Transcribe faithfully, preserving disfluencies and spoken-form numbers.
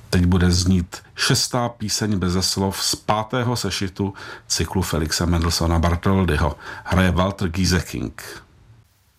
Teď bude znít šestá píseň beze slov z pátého sešitu cyklu Felixe Mendelssohna Bartholdyho. Hraje Walter Gieseking.